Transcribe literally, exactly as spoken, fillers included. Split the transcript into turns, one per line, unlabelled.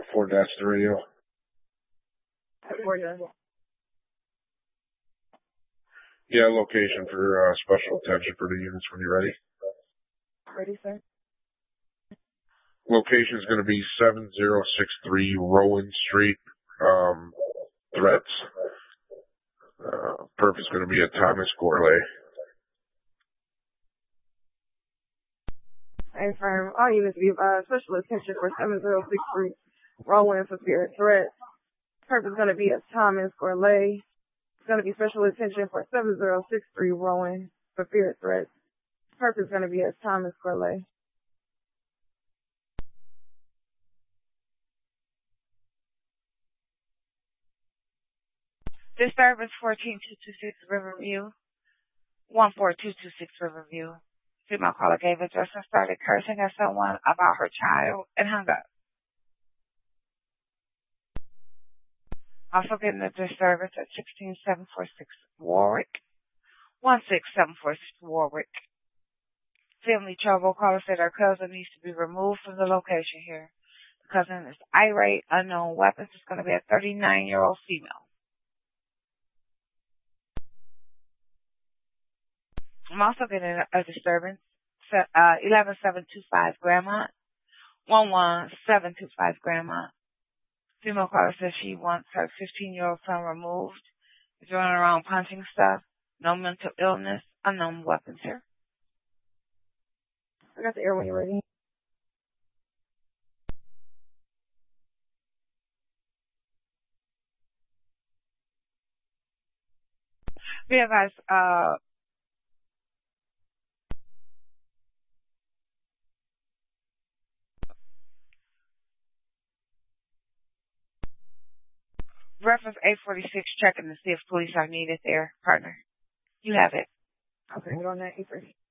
Ford, that's the radio.
Ford,
yeah, location for uh, special attention for the units when you're ready.
Ready, sir?
Location is going to be seven zero six three Rowan Street. Um, threats. Uh, purpose going to be at Thomas Gourlay.
And firm, all units give uh, special attention for seven zero six three Rowan for fear threats. Purpose going to be at Thomas Gourlay. It's going to be special attention for seven zero six three Rowan for fear threats. Purpose going to be at Thomas Gourlay.
Disturbance fourteen two two six Riverview, one four two two six Riverview. Female caller gave address and started cursing at someone about her child and hung up. Also getting a disturbance at sixteen seven four six Warwick, one six seven four six Warwick. Family trouble. Caller said her cousin needs to be removed from the location here. The cousin is irate, unknown weapons. It's going to be a thirty-nine-year-old female. I'm also getting a disturbance, uh, eleven seven two five Grandma, one one seven two five Grandma. Female caller says she wants her fifteen-year-old son removed. He's running around punching stuff. No mental illness, unknown weapons here.
I got the air when you're ready.
Be advised, uh, reference eight forty-six, checking to see if police are needed there, partner. You have it.
Okay, we're on that eight forty-six.